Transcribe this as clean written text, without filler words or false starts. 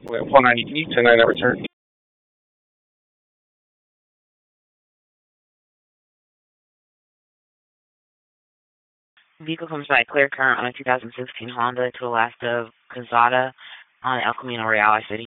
Wait, 490, can you 10-9 that return? Vehicle comes by clear current on a 2016 Honda to Alaska Casada on El Camino Real, I City.